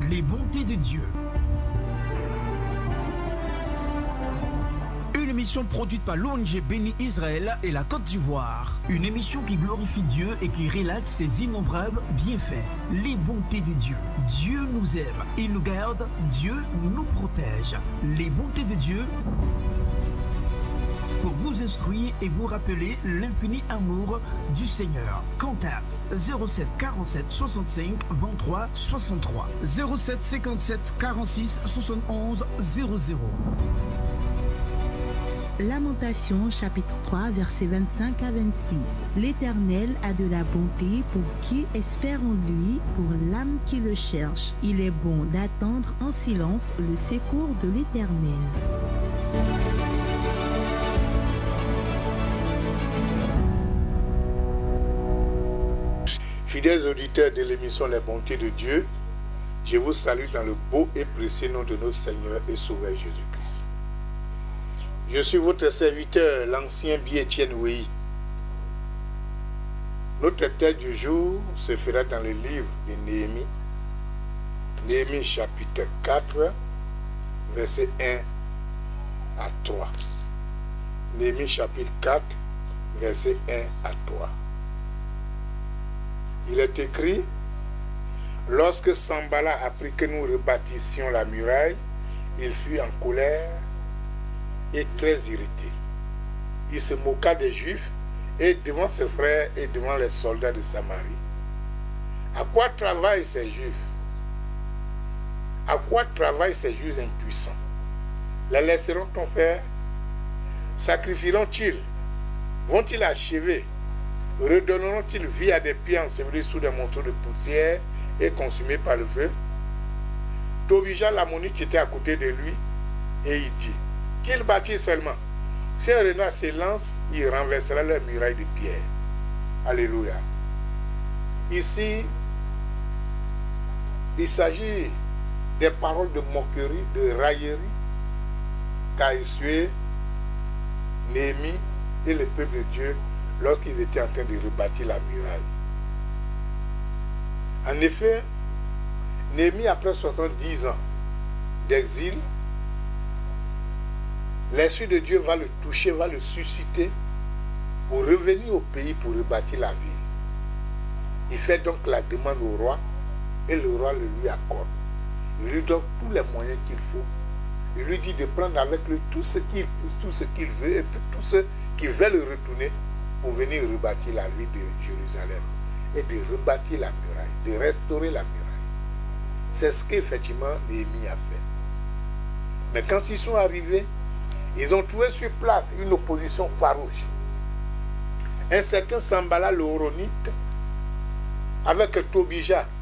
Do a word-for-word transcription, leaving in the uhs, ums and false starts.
Les bontés de Dieu. Une émission produite par l'O N G Béni Israël et la Côte d'Ivoire. Une émission qui glorifie Dieu et qui relate ses innombrables bienfaits. Les bontés de Dieu. Dieu nous aime, il nous garde, Dieu nous protège. Les bontés de Dieu pour vous instruire et vous rappeler l'infini amour du Seigneur. Contact zéro sept quarante-sept soixante-cinq vingt-trois soixante-trois, zéro sept cinquante-sept quarante-six soixante-onze zéro zéro. Lamentation chapitre trois versets vingt-cinq à vingt-six. L'Éternel a de la bonté pour qui espère en lui, pour l'âme qui le cherche. Il est bon d'attendre en silence le secours de l'Éternel. Fidèles auditeurs de l'émission Les Bontés de Dieu, je vous salue dans le beau et précieux nom de notre Seigneur et Sauveur Jésus-Christ. Je suis votre serviteur, l'ancien Biétienne Wéhi. Notre texte du jour se fera dans le livre de Néhémie, Néhémie chapitre quatre, versets un à trois. Néhémie chapitre quatre, versets un à trois. Il est écrit: lorsque Sanballat apprit que nous rebâtissions la muraille, il fut en colère et très irrité. Il se moqua des Juifs et devant ses frères et devant les soldats de Samarie. À quoi travaillent ces Juifs? À quoi travaillent ces Juifs impuissants? Les laisseront-on faire? Sacrifieront-ils? Vont-ils achever? Redonneront-ils vie à des pieds ensevelis sous des manteaux de poussière et consumés par le feu? Tobija l'ammonite était à côté de lui et il dit qu'il bâtit seulement. Si un renard s'élance, il renversera leur muraille de pierre. Alléluia. Ici, il s'agit des paroles de moquerie, de raillerie qu'a essuyé Néhémie et le peuple de Dieu lorsqu'ils étaient en train de rebâtir la muraille. En effet, Néhémie, après soixante-dix ans d'exil, l'Esprit de Dieu va le toucher, va le susciter pour revenir au pays pour rebâtir la ville. Il fait donc la demande au roi et le roi le lui accorde. Il lui donne tous les moyens qu'il faut. Il lui dit de prendre avec lui tout ce qu'il tout ce qu'il veut et puis tous ceux qui veulent retourner pour venir rebâtir la ville de Jérusalem et de rebâtir la muraille, de restaurer la muraille. C'est ce qu'effectivement Néhémie a fait. Mais quand ils sont arrivés, ils ont trouvé sur place une opposition farouche. Un certain Sanballat le Horonite, avec Tobija,